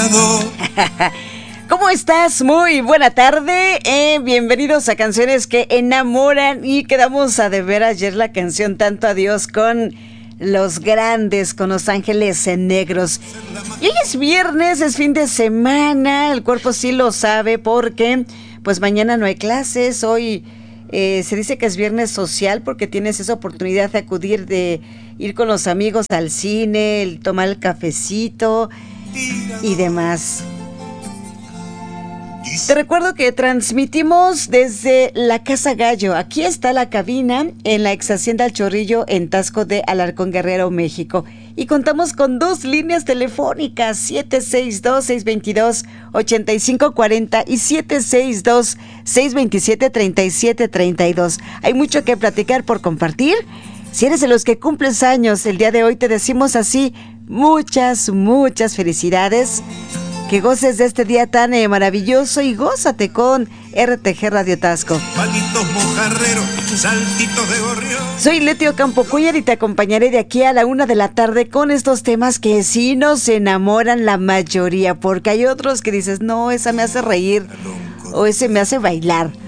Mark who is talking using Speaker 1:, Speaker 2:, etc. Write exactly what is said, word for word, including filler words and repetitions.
Speaker 1: soñador.
Speaker 2: ¿Cómo estás? Muy buena tarde. Eh, bienvenidos a Canciones que Enamoran. Y quedamos a deber ayer la canción Tanto Adiós con Los Grandes, con Los Ángeles Negros. Y hoy es viernes, es fin de semana. El cuerpo sí lo sabe porque pues mañana no hay clases. Hoy eh, se dice que es viernes social porque tienes esa oportunidad de acudir, de ir con los amigos al cine, el tomar el cafecito y demás. Te recuerdo que transmitimos desde la Casa Gallo. Aquí está la cabina en la ex Hacienda El Chorrillo en Taxco de Alarcón, Guerrero, México. Y contamos con dos líneas telefónicas, siete seis dos, seis dos dos, ocho cinco cuatro cero y siete seis dos, seis dos siete, tres siete tres dos. Hay mucho que platicar por compartir. Si eres de los que cumples años el día de hoy, te decimos así, muchas, muchas felicidades. Que goces de este día tan eh, maravilloso y gózate con R T G Radio Taxco.
Speaker 1: Palitos mojarreros, saltitos de gorrión.
Speaker 2: Soy Leti Ocampo Cuellar y te acompañaré de aquí a la una de la tarde con estos temas que sí nos enamoran la mayoría, porque hay otros que dices, no, esa me hace reír o ese me hace bailar.